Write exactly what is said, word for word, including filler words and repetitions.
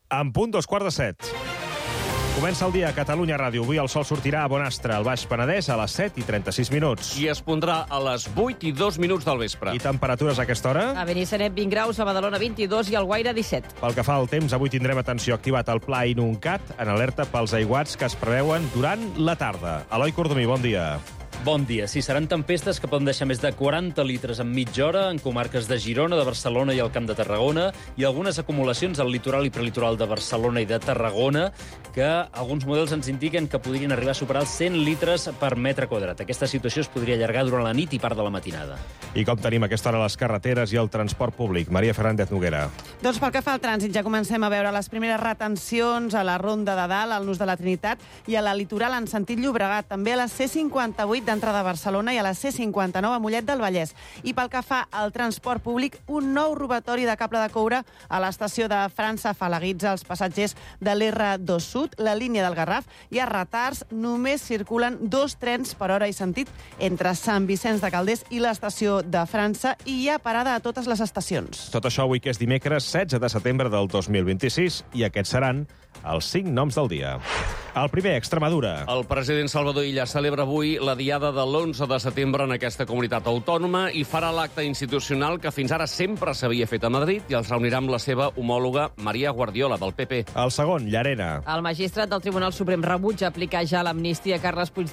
En punt, dos quarts de set. Comença el dia a Catalunya Ràdio. Avui el sol sortirà a Bonastre, al Baix Penedès, a les set i trenta-sis minuts. I es pondrà a les vuit i dos minuts del vespre. I temperatures a aquesta hora? A Benissanet, vint graus, a Badalona, vint-i-dos i al Guaire, disset. Pel que fa al temps, avui tindrem atenció activat al Pla Inuncat en alerta pels aiguats que es preveuen durant la tarda. Eloi Cordomí, bon dia. Bon dia. Sí, seran tempestes que poden deixar més de quaranta litres en mitja hora en comarques de Girona, de Barcelona i el Camp de Tarragona, i algunes acumulacions al litoral i prelitoral de Barcelona i de Tarragona, que alguns models ens indiquen que podrien arribar a superar els cent litres per metre quadrat. Aquesta situació es podria allargar durant la nit i part de la matinada. I com tenim a aquesta hora les carreteres i el transport públic? Maria Fernández Noguera. Doncs pel que fa al trànsit, ja comencem a veure les primeres retencions a la Ronda de Dalt, al Nus de la Trinitat, i a la litoral en sentit Llobregat, també a la C cinquanta-vuit d'entrada a Barcelona i a la C cinquanta-nou a Mollet del Vallès. I pel que fa al transport públic, un nou robatori de cable de coure a l'estació de França afalaguitza els passatgers de l'R dos Sud, la línia del Garraf, i a retards només circulen dos trens per hora i sentit entre Sant Vicenç de Calders i l'estació de França, i hi ha parada a totes les estacions. Tot això avui que és dimecres setze de setembre del dos mil vint-i-sis, i aquests seran els cinc noms del dia. El primer, Extremadura. El president Salvador Illa celebra avui la diada de l'onze de setembre en aquesta comunitat autònoma i farà l'acte institucional que fins ara sempre s'havia fet a Madrid i els reunirà amb la seva homòloga Maria Guardiola, del P P. El segon, Llarena. El magistrat del Tribunal Suprem rebutja aplicar ja l'amnistia a Carles Puigdemont